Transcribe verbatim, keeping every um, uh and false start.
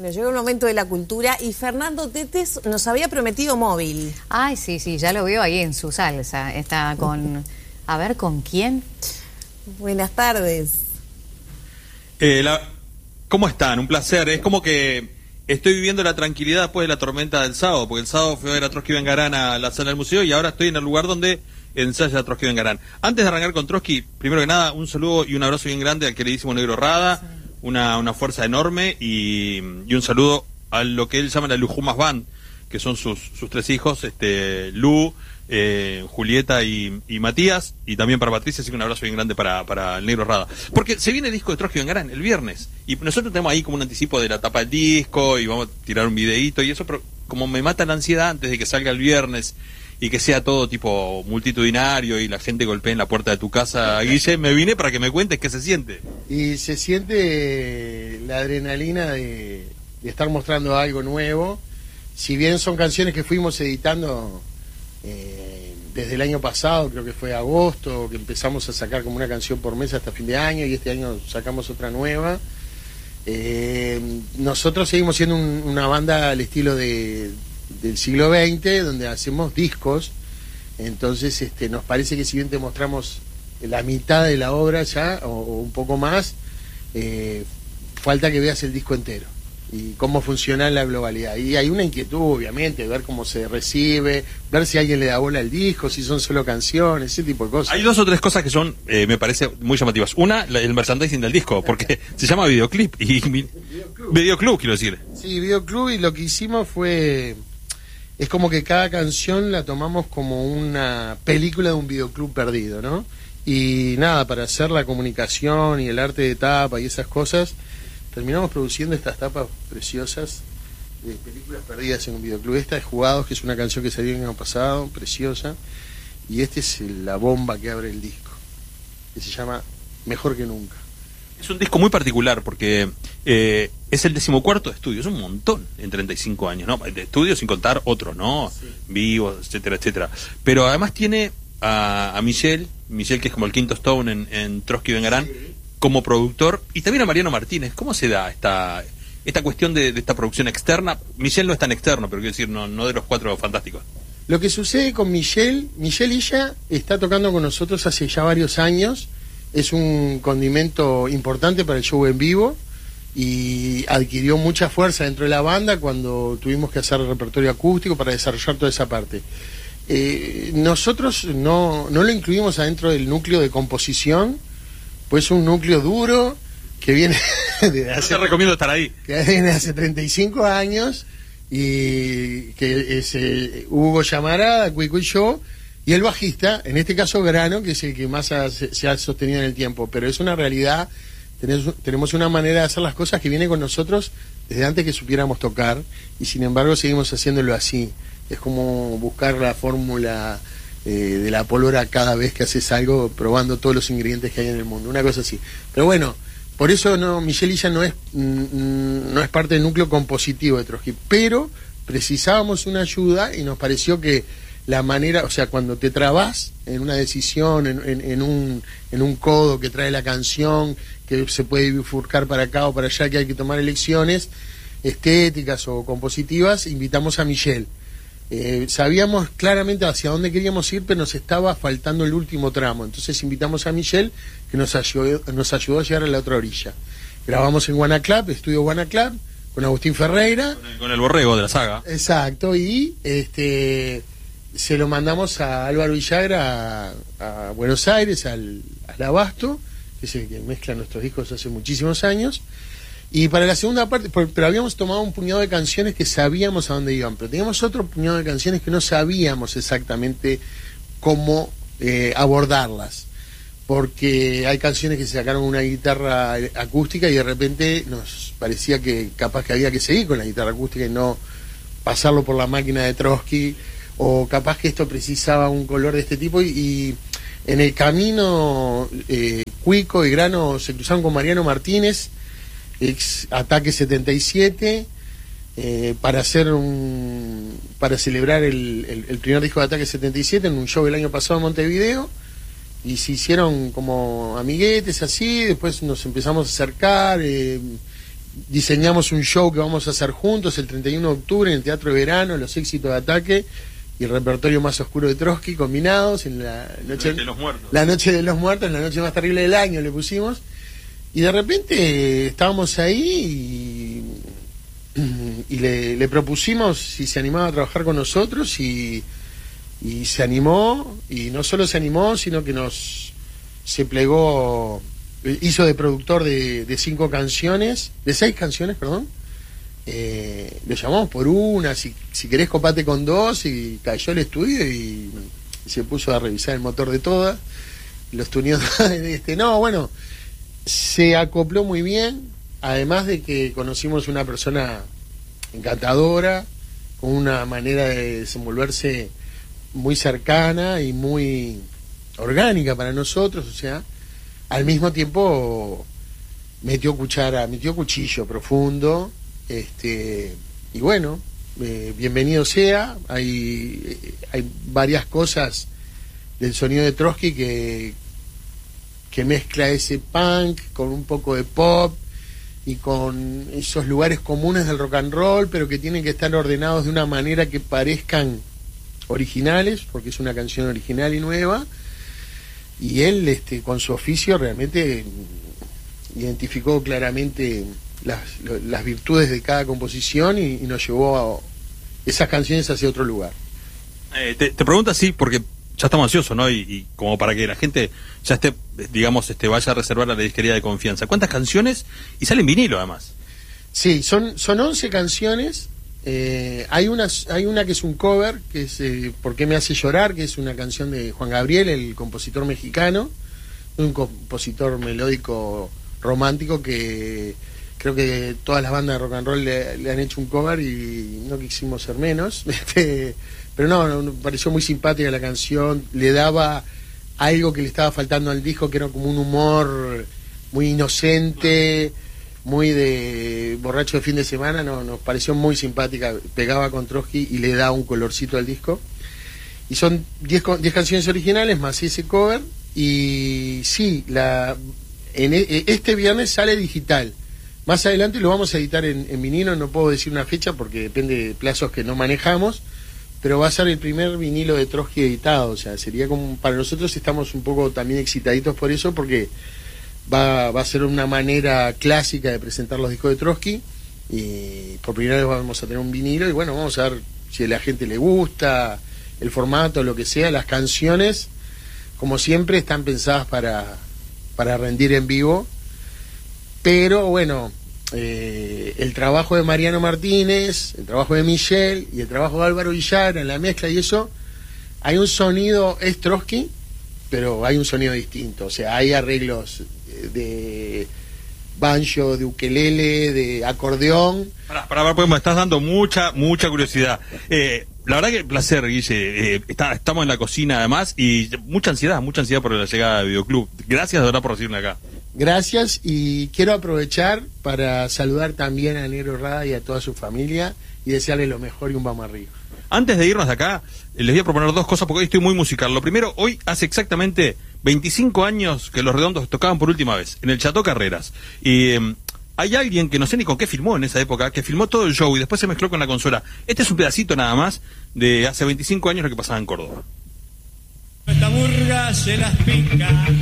Bueno, llegó el momento de la cultura y Fernando Tetes nos había prometido móvil. Ay, sí, sí, ya lo veo ahí en su salsa. Está con... A ver, ¿con quién? Buenas tardes. Eh, la... ¿Cómo están? Un placer. Es como que estoy viviendo la tranquilidad después de la tormenta del sábado, porque el sábado fui a ver a Trotsky Vengarán a la sala del museo y ahora estoy en el lugar donde ensaya a Trotsky Vengarán. Antes de arrancar con Trotsky, primero que nada, un saludo y un abrazo bien grande al queridísimo Negro Rada. Sí. Una, una fuerza enorme y, y un saludo a lo que él llama la Lujumas Band, que son sus, sus tres hijos, este Lu, eh, Julieta y, y Matías, y también para Patricia, así que un abrazo bien grande para, para el Negro Rada. Porque se viene el disco de Trotsky Vengarán el viernes, y nosotros tenemos ahí como un anticipo de la tapa del disco, y vamos a tirar un videíto y eso, pero como me mata la ansiedad antes de que salga el viernes, y que sea todo tipo multitudinario y la gente golpee en la puerta de tu casa, Guille, me vine para que me cuentes qué se siente. Y se siente la adrenalina de, de estar mostrando algo nuevo. Si bien son canciones que fuimos editando eh, desde el año pasado, creo que fue agosto, que empezamos a sacar como una canción por mes hasta fin de año, y este año sacamos otra nueva. Eh, nosotros seguimos siendo un, una banda al estilo de... del siglo veinte, donde hacemos discos. Entonces este, nos parece que si bien te mostramos la mitad de la obra ya, o, o un poco más, eh, falta que veas el disco entero y cómo funciona en la globalidad. Y hay una inquietud, obviamente, de ver cómo se recibe, ver si alguien le da bola al disco, si son solo canciones, ese tipo de cosas. Hay dos o tres cosas que son, eh, me parece, muy llamativas. Una, la, el merchandising del disco, porque se llama videoclip. Y mi, videoclub. videoclub, quiero decir. Sí, videoclub, y lo que hicimos fue... Es como que cada canción la tomamos como una película de un videoclub perdido, ¿no? Y nada, para hacer la comunicación y el arte de tapa y esas cosas, terminamos produciendo estas tapas preciosas de películas perdidas en un videoclub. Esta es Jugados, que es una canción que salió el año pasado, preciosa, y esta es la bomba que abre el disco, que se llama Mejor que Nunca. Es un disco muy particular porque eh, es el decimocuarto de estudio, es un montón en treinta y cinco años, ¿no? De estudio sin contar otros, ¿no? Sí. Vivos, etcétera, etcétera. Pero además tiene a, a Michelle, Michelle que es como el quinto Stone en, en Trotsky Vengarán, sí, como productor, y también a Mariano Martínez. ¿Cómo se da esta esta cuestión de, de esta producción externa? Michelle no es tan externo, pero quiero decir, no, no de los cuatro fantásticos. Lo que sucede con Michelle, Michelle ella está tocando con nosotros hace ya varios años. Es un condimento importante para el show en vivo y adquirió mucha fuerza dentro de la banda cuando tuvimos que hacer el repertorio acústico para desarrollar toda esa parte. Eh, nosotros no, no lo incluimos adentro del núcleo de composición, pues es un núcleo duro que viene de hace... No te recomiendo estar ahí. Que viene hace treinta y cinco años y que es eh, Hugo Llamarada, Cuico y yo, y el bajista, en este caso Grano, que es el que más ha, se, se ha sostenido en el tiempo, pero es una realidad. Tenemos, tenemos una manera de hacer las cosas que viene con nosotros desde antes que supiéramos tocar, y sin embargo seguimos haciéndolo así. Es como buscar la fórmula eh, de la pólvora cada vez que haces algo, probando todos los ingredientes que hay en el mundo, una cosa así. Pero bueno, por eso no, Michelle Illa no es, mm, no es parte del núcleo compositivo de Trotsky, pero precisábamos una ayuda y nos pareció que la manera, o sea, cuando te trabas en una decisión, en, en, en, un, en un codo que trae la canción, que se puede bifurcar para acá o para allá, que hay que tomar elecciones estéticas o compositivas, invitamos a Michelle. Eh, sabíamos claramente hacia dónde queríamos ir, pero nos estaba faltando el último tramo. Entonces invitamos a Michelle, que nos ayudó, nos ayudó a llegar a la otra orilla. Grabamos en Guanaclap, estudio Guanaclap, con Agustín Ferreira. Con el, con el borrego de la saga. Exacto, y este... se lo mandamos a Álvaro Villagra a, a Buenos Aires, al, al Abasto, que es el que mezcla nuestros discos hace muchísimos años. Y para la segunda parte, pero habíamos tomado un puñado de canciones que sabíamos a dónde iban, pero teníamos otro puñado de canciones que no sabíamos exactamente cómo eh, abordarlas, porque hay canciones que se sacaron una guitarra acústica y de repente nos parecía que capaz que había que seguir con la guitarra acústica y no pasarlo por la máquina de Trotsky, o capaz que esto precisaba un color de este tipo, y, y en el camino eh, Cuico y Grano se cruzaron con Mariano Martínez, ex Ataque setenta y siete, eh, para hacer un para celebrar el, el, el primer disco de Ataque setenta y siete en un show el año pasado en Montevideo, y se hicieron como amiguetes así. Después nos empezamos a acercar, eh, diseñamos un show que vamos a hacer juntos el treinta y uno de octubre en el Teatro de Verano, los éxitos de Ataque y el repertorio más oscuro de Trotsky combinados en la noche, noche de los muertos. La noche de los muertos, en la noche más terrible del año le pusimos. Y de repente estábamos ahí y, y le, le propusimos si se animaba a trabajar con nosotros y, y se animó, y no solo se animó, sino que nos se plegó, hizo de productor de, de cinco canciones, de seis canciones, perdón. Eh, lo llamamos por una, si, si querés copate con dos, y cayó el estudio y, y se puso a revisar el motor de todas, los tuneó este, no, bueno, se acopló muy bien, además de que conocimos una persona encantadora, con una manera de desenvolverse muy cercana y muy orgánica para nosotros, o sea, al mismo tiempo metió cuchara, metió cuchillo profundo, este, y bueno, eh, bienvenido sea. Hay, hay varias cosas del sonido de Trotsky que, que mezcla ese punk con un poco de pop y con esos lugares comunes del rock and roll, pero que tienen que estar ordenados de una manera que parezcan originales, porque es una canción original y nueva. Y él, este, con su oficio, realmente identificó claramente las, las virtudes de cada composición y, y nos llevó a esas canciones hacia otro lugar. Eh, te, te pregunto así porque ya estamos ansiosos, ¿no? Y, y como para que la gente ya esté, digamos, este, vaya a reservar la disquería de confianza. ¿Cuántas canciones? Y sale en vinilo, además. Sí, son, son once canciones. Eh, hay, una, hay una que es un cover, que es eh, ¿Por qué me hace llorar?, que es una canción de Juan Gabriel, el compositor mexicano, un compositor melódico romántico que creo que todas las bandas de rock and roll le, le han hecho un cover y no quisimos ser menos. Este, pero no, no, me pareció muy simpática la canción, le daba algo que le estaba faltando al disco, que era como un humor muy inocente, muy de borracho de fin de semana. No, nos pareció muy simpática, pegaba con Trotsky y le da un colorcito al disco. Y son diez canciones originales más ese cover. Y sí, la, en e, este viernes sale digital. Más adelante lo vamos a editar en, en vinilo, no puedo decir una fecha porque depende de plazos que no manejamos, pero va a ser el primer vinilo de Trotsky editado. O sea, sería como, para nosotros estamos un poco también excitaditos por eso, porque Va, va a ser una manera clásica de presentar los discos de Trotsky, y por primera vez vamos a tener un vinilo y bueno, vamos a ver si a la gente le gusta el formato, lo que sea. Las canciones, como siempre, están pensadas para, para rendir en vivo, pero bueno, eh, el trabajo de Mariano Martínez, el trabajo de Michelle y el trabajo de Álvaro Villar en la mezcla y eso, hay un sonido, es Trotsky, pero hay un sonido distinto. O sea, hay arreglos de banjo, de ukelele, de acordeón. Para, para, para, me estás dando mucha, mucha curiosidad. Eh, la verdad que placer, Guille. Eh, está, estamos en la cocina además y mucha ansiedad, mucha ansiedad por la llegada del videoclub. Gracias de verdad por recibirme acá. Gracias, y quiero aprovechar para saludar también a Negro Rada y a toda su familia y desearle lo mejor y un vamos arriba. Antes de irnos de acá, les voy a proponer dos cosas porque hoy estoy muy musical. Lo primero, hoy hace exactamente veinticinco años que Los Redondos tocaban por última vez, en el Chateau Carreras. Y eh, hay alguien que no sé ni con qué filmó en esa época, que filmó todo el show y después se mezcló con la consola. Este es un pedacito nada más de hace veinticinco años lo que pasaba en Córdoba. Esta murga se las pica.